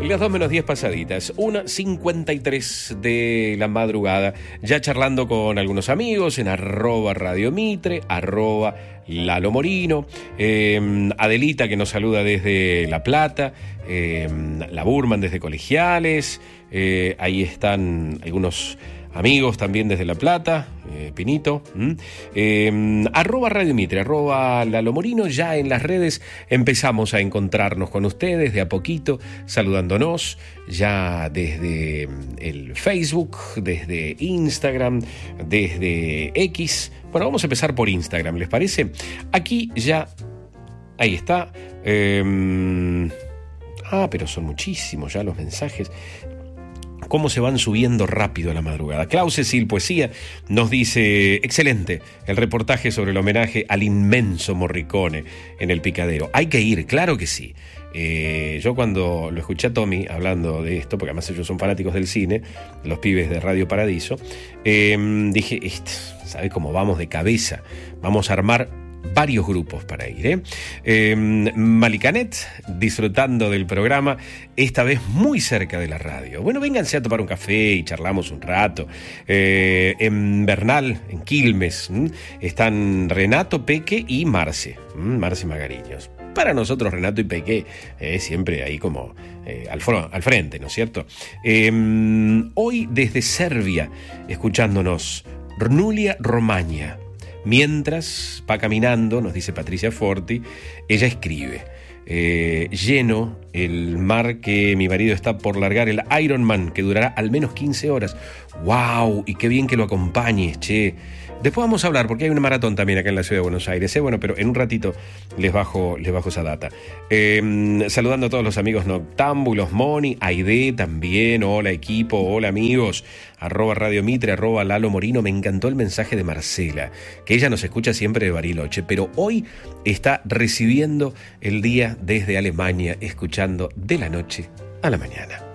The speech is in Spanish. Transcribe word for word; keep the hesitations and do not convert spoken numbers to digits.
Las dos menos diez pasaditas, una cincuenta y tres de la madrugada, ya charlando con algunos amigos en arroba Radio Mitre, arroba Lalo Morino, eh, Adelita que nos saluda desde La Plata, eh, la Burman desde Colegiales, eh, ahí están algunos amigos también desde La Plata, eh, Pinito, eh, arroba Radio Mitre, arroba Lalo Morino. Ya en las redes empezamos a encontrarnos con ustedes de a poquito, saludándonos ya desde el Facebook, desde Instagram, desde X. Bueno, vamos a empezar por Instagram, ¿les parece? Aquí ya, ahí está. Eh, ah, pero son muchísimos ya los mensajes. Cómo se van subiendo rápido a la madrugada. Klaus Cecil Poesía nos dice: excelente el reportaje sobre el homenaje al inmenso Morricone en el Picadero. Hay que ir, claro que sí. Eh, yo cuando lo escuché a Tommy hablando de esto, porque además ellos son fanáticos del cine, los pibes de Radio Paradiso, eh, dije, ¿sabe cómo vamos de cabeza? Vamos a armar varios grupos para ir, ¿eh? eh Malicanet, disfrutando del programa, esta vez muy cerca de la radio. Bueno, vénganse a tomar un café y charlamos un rato. Eh, en Bernal, en Quilmes, ¿m? están Renato, Peque y Marce, ¿m? Marce Magariños. Para nosotros Renato y Peque, eh, siempre ahí como eh, al, fro- al frente, ¿no es cierto? Eh, hoy desde Serbia, escuchándonos, Rnulia Romaña. Mientras va caminando, nos dice Patricia Forti, ella escribe: eh, lleno el mar que mi marido está por largar, el Ironman, que durará al menos quince horas. ¡Wow! Y qué bien que lo acompañes, che. Después vamos a hablar, porque hay una maratón también acá en la ciudad de Buenos Aires, ¿eh? Bueno, pero en un ratito les bajo, les bajo esa data. Eh, saludando a todos los amigos noctámbulos, Moni, Aide también, hola equipo, hola amigos, arroba Radio Mitre, arroba Lalo Morino. Me encantó el mensaje de Marcela, que ella nos escucha siempre de Bariloche, pero hoy está recibiendo el día desde Alemania, escuchando de la noche a la mañana.